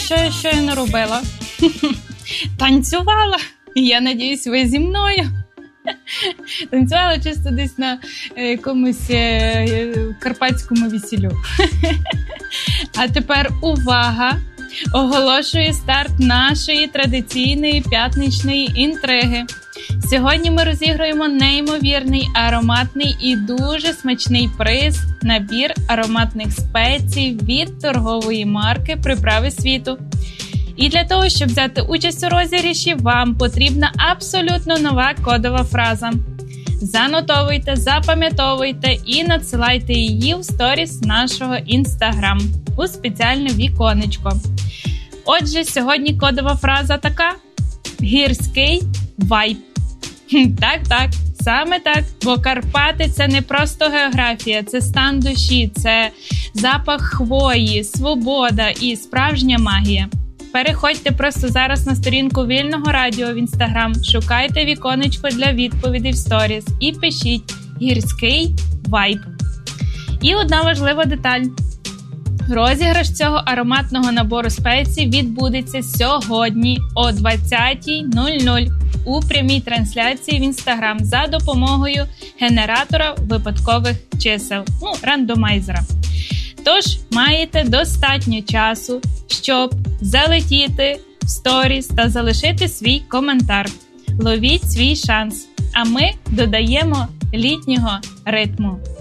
що я щойно робила? Танцювала. Я надіюсь, ви зі мною. Танцювала чисто десь на якомусь карпатському весіллю. А тепер увага! Оголошую старт нашої традиційної п'ятничної інтриги. Сьогодні ми розіграємо неймовірний, ароматний і дуже смачний приз – набір ароматних спецій від торгової марки «Приправи світу». І для того, щоб взяти участь у розіграші, вам потрібна абсолютно нова кодова фраза. Занотовуйте, запам'ятовуйте і надсилайте її в сторіс нашого Instagram у спеціальне віконечко. Отже, сьогодні кодова фраза така – гірський вайб. Так, саме так, бо Карпати – це не просто географія, це стан душі, це запах хвої, свобода і справжня магія. Переходьте просто зараз на сторінку Вільного радіо в Instagram, шукайте віконечко для відповідей в сторіс і пишіть «гірський вайб». І одна важлива деталь. Розіграш цього ароматного набору спецій відбудеться сьогодні о 20:00 у прямій трансляції в Instagram за допомогою генератора випадкових чисел, рандомайзера. Тож, маєте достатньо часу, щоб залетіти в сторіс та залишити свій коментар. Ловіть свій шанс, а ми додаємо літнього ритму.